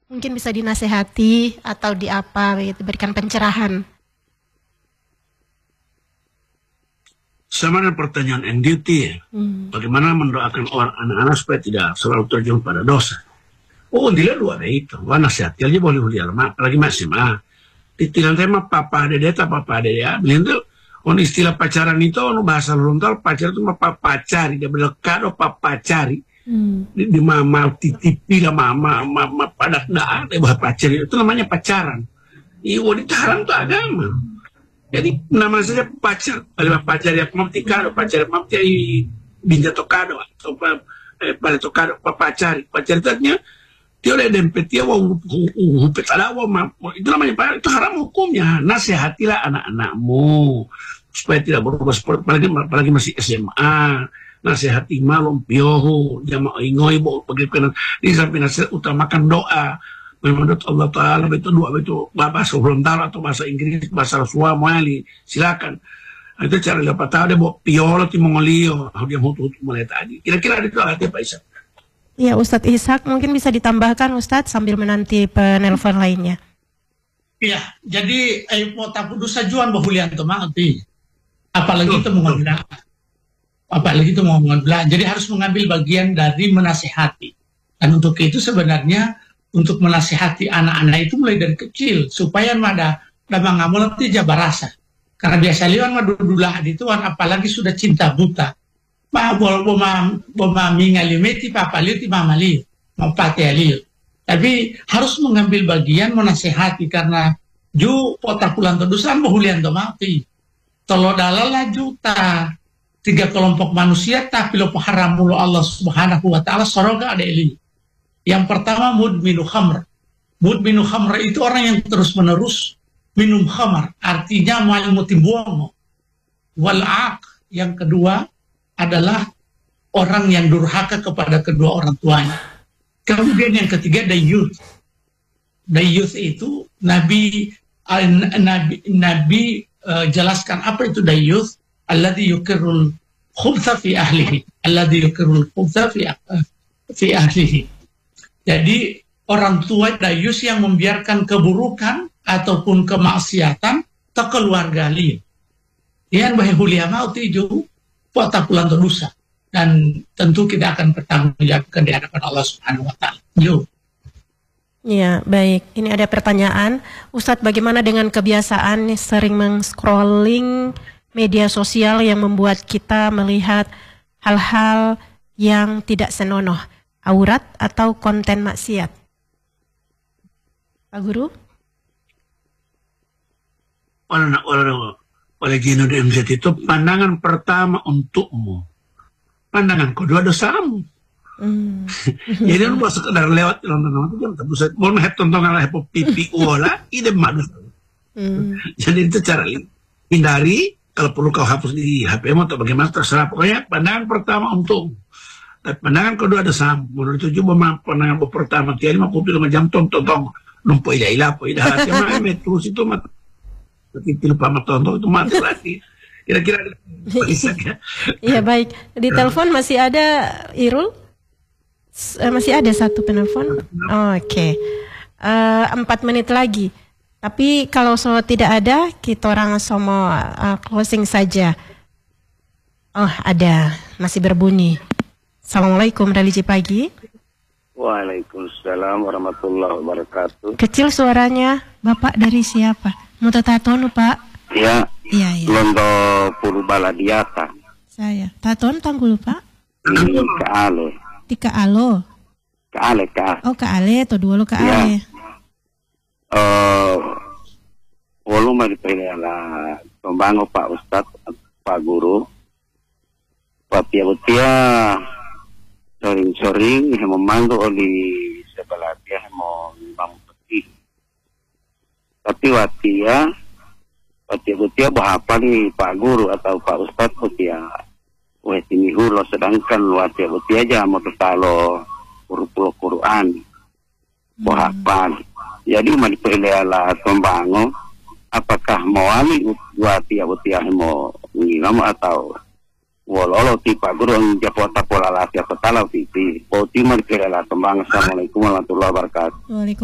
Mungkin bisa dinasehati atau di apa begitu, berikan pencerahan. Sama dengan pertanyaan NDT ya. Bagaimana mendoakan orang anak-anak supaya tidak selalu terjun pada dosa. Oh, dia luar itu. Wah, nasihati aja boleh lihat, apalagi masih mah. Titilan tema papa dede tak papa dede ya. Beliau tuh on istilah pacaran itu on bahasa lontar pacar itu mah papacari, dia berlekat oh papacari. Di mama titipi lah mama padat dah ada bah pacar itu namanya pacaran. Iya, itu haram tuh agama. Jadi nama saja pacar, kalau pacar yang mamti kado, pacar mamti binja tokado atau pada tokado papacari. Pacar itu artinya dia oleh dempet dia hupet ada itu namanya itu haram hukumnya. Nasihatilah anak-anakmu supaya tidak berubah seperti apalagi masih SMA. Nasihati malum piohu jamaah ingoi bagaimana di samping nasihat utamakan doa. Menurut Allah Ta'ala itu doa itu bahasa Frontal atau bahasa Inggris bahasa Rasulullah muali silakan. Itu cara dapat tahu dia bawa piolo ti mongolio dia mau tutup mulai tadi. Kira-kira itu hati Pak Ishak. Ya, Ustadz Ishak mungkin bisa ditambahkan Ustadz sambil menanti penelpon lainnya. Iya, jadi mau takut dosa juan bahulian tuh mati. Apalagi itu mengambil, Jadi harus mengambil bagian dari menasihati. Dan untuk itu sebenarnya untuk menasihati anak-anak itu mulai dari kecil supaya ada ngamul nanti jabarasa. Karena biasa liwan madudulah di tuan apalagi sudah cinta buta. Boma mingalimeti papa liu ti mama liu mau pati liu. Tapi harus mengambil bagian menasehati karena ju pota pulang tedusan bahulian to mati. Tolo dalala juta 3 kelompok manusia tapi lo haramul Allah Subhanahu wa taala soroga ada eli. Yang pertama mudminu khamr. Mudminu khamr itu orang yang terus-menerus minum khamar, artinya malimuti buang. Wal'aq yang kedua adalah orang yang durhaka kepada kedua orang tuanya. Kemudian yang ketiga dayuth. Dayuth itu Nabi jelaskan apa itu dayuth. Alladhi yukirul khubtha fi ahlihi. Alladhi yukirul khubtha fi ahlihi. Jadi orang tua dayus yang membiarkan keburukan ataupun kemaksiatan ke keluarga lain. Yang bahulia mau tuju pota pulang dosa dan tentu kita akan bertanggungjawabkan di hadapan Allah Subhanahu wa taala. Ya, baik. Ini ada pertanyaan, Ustadz, bagaimana dengan kebiasaan sering men-scrolling media sosial yang membuat kita melihat hal-hal yang tidak senonoh, aurat atau konten maksiat? Pak Guru? Oleh Gino DMZ itu pandangan pertama untukmu, pandangan kedua dosamu. Jadi lu pas sekedar lewat nonton jam tak bisa mau melihat tontonan lah pipi olah ide malu. Jadi itu cara hindari, kalau perlu kau hapus di HP-mu atau bagaimana terserah, pokoknya pandangan pertama untuk pandangan kedua dosamu. Menurut itu juga pandangan pertama tiada 55 jam tonton numpuk ila hati mah terus itu mah tipil pamat tonton itu mati lagi. Kira-kira bisa ya. Iya, baik. Di telepon masih ada Irul? Masih ada satu penelpon. Oke. 4 menit lagi. Tapi kalau tidak ada, kita orang semua closing saja. Oh, ada. Masih berbunyi. Assalamualaikum, religi pagi. Waalaikumsalam warahmatullahi wabarakatuh. Kecil suaranya. Bapak dari siapa? Mutatatonu, Pak. Ya. Iya. Londo Purbaladiata. Saya. Taton tanggul, Pak. Kaale. Tika alo. Kaale. Oh, kaale atau dua lo kaale. Walo mari pala pembango Pak Ustadz, Pak Guru. Pak Tia sering-sering memanggo oli sebelah dia mau peti. Tapi watia bahapa nih Pak Guru atau Pak Ustadz watia ini hulo, sedangkan watia aja mau tertalo Quran bahapa. Jadi mau dipelihara pembangun apakah mau ali watia mau ngilam atau Walolo tipa guru ang japota pola lasia petala titi. Poti man kira la tembang. Assalamualaikum warahmatullahi wabarakatuh.